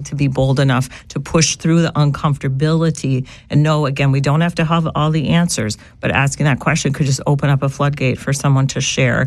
to be bold enough to push through the uncomfortability and know, again, we don't have to have all the answers, but asking that question could just open up a floodgate for someone to share.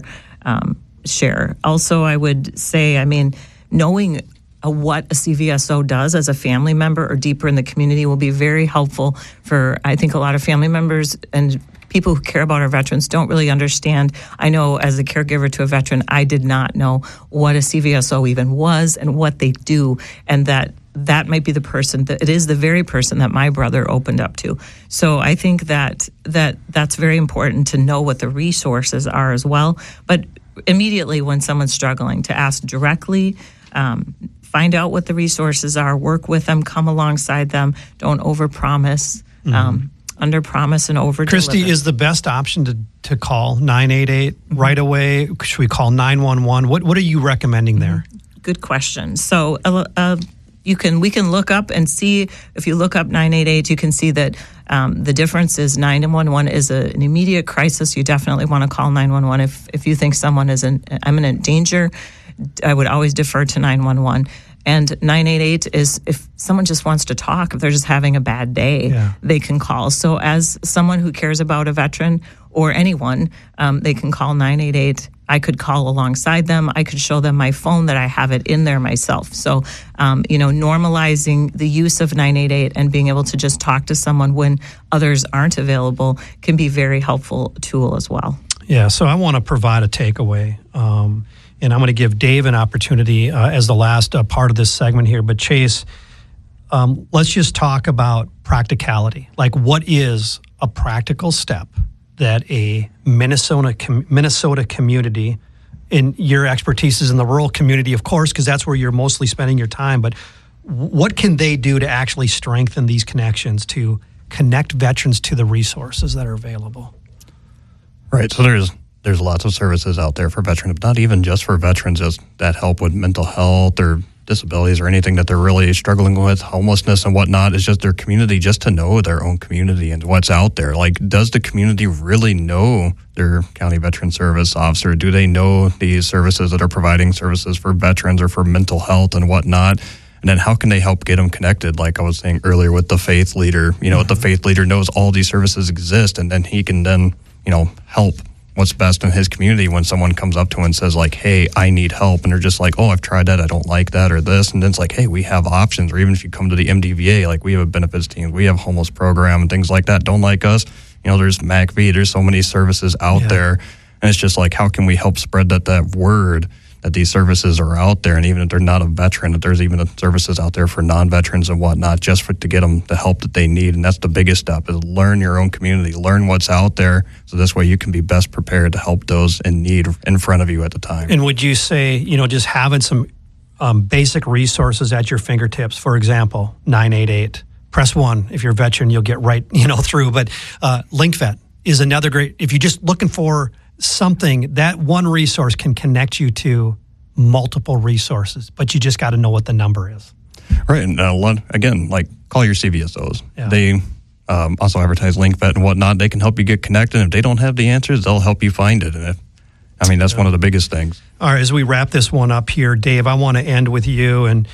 Also, I would say, knowing what a CVSO does as a family member or deeper in the community will be very helpful for, I think, a lot of family members and people who care about our veterans don't really understand. I know as a caregiver to a veteran, I did not know what a CVSO even was and what they do, and that might be the person, that it is the very person that my brother opened up to. So I think that's very important to know what the resources are as well. But immediately when someone's struggling, to ask directly, find out what the resources are, work with them, come alongside them, don't overpromise. Under promise and over deliver. Christy, is the best option to call 988 right away? Should we call 911? What are you recommending there? Good question. So we can look up and see. If you look up 988, you can see that the difference is 911 is an immediate crisis. You definitely want to call 911 if you think someone is in imminent danger. I would always defer to 911. And 988 is if someone just wants to talk, if they're just having a bad day, they can call. So as someone who cares about a veteran or anyone, they can call 988. I could call alongside them. I could show them my phone that I have it in there myself. So, normalizing the use of 988 and being able to just talk to someone when others aren't available can be a very helpful tool as well. Yeah, so I want to provide a takeaway. And I'm going to give Dave an opportunity as the last part of this segment here. But Chase, let's just talk about practicality. Like, what is a practical step that a Minnesota community, and your expertise is in the rural community, of course, because that's where you're mostly spending your time. But what can they do to actually strengthen these connections, to connect veterans to the resources that are available? Right. So there's lots of services out there for veterans, not even just for veterans, just that help with mental health or disabilities or anything that they're really struggling with, homelessness and whatnot. It's just their community, just to know their own community and what's out there. Like, does the community really know their county veteran service officer? Do they know these services that are providing services for veterans or for mental health and whatnot? And then how can they help get them connected? Like I was saying earlier with the faith leader, the faith leader knows all these services exist, and then he can then, help what's best in his community when someone comes up to him and says, like, hey, I need help. And they're just like, oh, I've tried that, I don't like that or this. And then it's like, hey, we have options. Or even if you come to the MDVA, like, we have a benefits team, we have a homeless program and things like that. Don't like us. There's MACV, there's so many services out there. And it's just like, how can we help spread that word that these services are out there? And even if they're not a veteran, that there's even services out there for non-veterans and whatnot, just to get them the help that they need. And that's the biggest step, is learn your own community, learn what's out there, so this way you can be best prepared to help those in need in front of you at the time. And would you say, just having some basic resources at your fingertips, for example, 988, press 1. If you're a veteran, you'll get right, through. But LinkVet is another great, if you're just looking for something, that one resource can connect you to multiple resources, but you just got to know what the number is. Right. And again, like, call your CVSOs. Yeah. They also advertise LinkVet and whatnot. They can help you get connected. If they don't have the answers, they'll help you find it. And that's one of the biggest things. All right. As we wrap this one up here, Dave, I want to end with you and,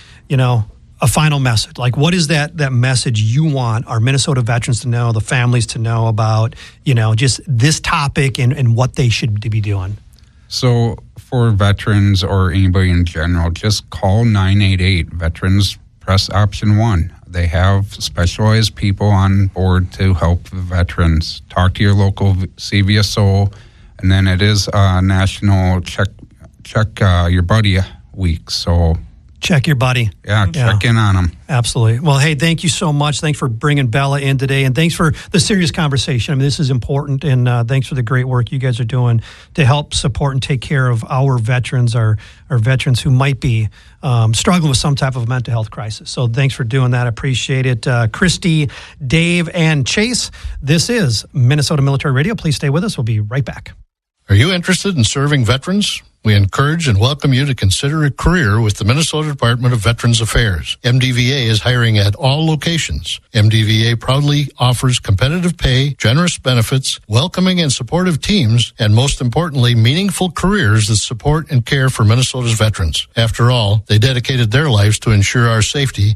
a final message. Like, what is that message you want our Minnesota veterans to know, the families to know about, just this topic and what they should be doing? So for veterans or anybody in general, just call 988. Veterans, press option 1. They have specialized people on board to help the veterans. Talk to your local CVSO, and then it is National Check Your Buddy Week, so check your buddy. Yeah, check in on them. Absolutely. Well, hey, thank you so much. Thanks for bringing Bella in today, and thanks for the serious conversation. This is important, and thanks for the great work you guys are doing to help support and take care of our veterans, our veterans who might be struggling with some type of mental health crisis. So thanks for doing that. I appreciate it. Christy, Dave, and Chase, this is Minnesota Military Radio. Please stay with us. We'll be right back. Are you interested in serving veterans? We encourage and welcome you to consider a career with the Minnesota Department of Veterans Affairs. MDVA is hiring at all locations. MDVA proudly offers competitive pay, generous benefits, welcoming and supportive teams, and most importantly, meaningful careers that support and care for Minnesota's veterans. After all, they dedicated their lives to ensure our safety